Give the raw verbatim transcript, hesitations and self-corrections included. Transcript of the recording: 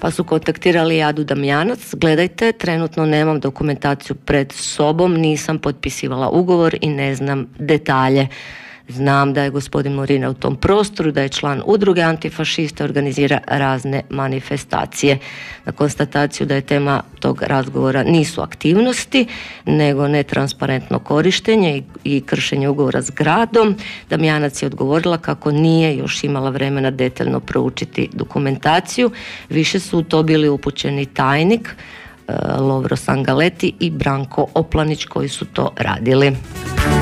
pa su kontaktirali Adu Damjanac, gledajte, trenutno nemam dokumentaciju pred sobom, nisam potpisivala ugovor i ne znam detalje. Znam da je gospodin Morina u tom prostoru, da je član udruge antifašista, organizira razne manifestacije. Na konstataciju da je tema tog razgovora nisu aktivnosti, nego netransparentno korištenje i, i kršenje ugovora s gradom, Damjanac je odgovorila kako nije još imala vremena detaljno proučiti dokumentaciju. Više su u to bili upućeni tajnik Lovro Sangaleti i Branko Oplanić koji su to radili.